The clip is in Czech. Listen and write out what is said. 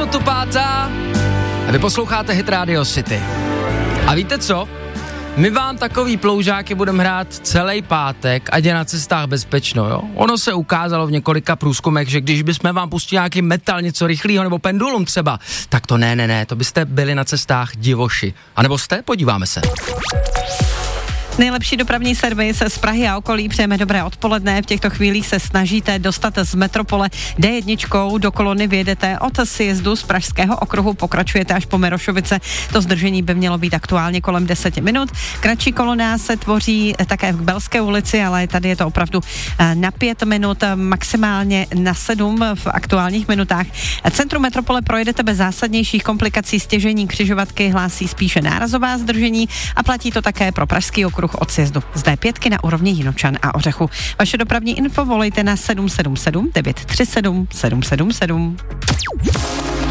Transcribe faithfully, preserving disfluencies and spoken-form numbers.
minutu pátá a vy posloucháte Hit Radio City. A víte co? My vám takový ploužáky budeme hrát celý pátek, ať je na cestách bezpečno, jo? Ono se ukázalo v několika průzkumech, že když bychom vám pustili nějaký metal, něco rychlého nebo pendulum třeba, tak to ne, ne, ne, to byste byli na cestách divoši. A nebo jste? Podíváme se. Nejlepší dopravní servis z Prahy a okolí, přejeme dobré odpoledne. V těchto chvílích se snažíte dostat z metropole D jedna do kolony, vyjedete od sjezdu z Pražského okruhu, pokračujete až po Mirošovice. To zdržení by mělo být aktuálně kolem deset minut. Kratší kolona se tvoří také v Belské ulici, ale tady je to opravdu na pět minut, maximálně na sedm v aktuálních minutách. Centrum metropole projedete bez zásadnějších komplikací, stěžení křižovatky hlásí spíše nárazová zdržení a platí to také pro Pražský okruh od sjezdu z D pět na úrovni Jinočan a Ořechu. Vaše dopravní info volejte na sedm sedm sedm devět tři sedm sedm sedm sedm.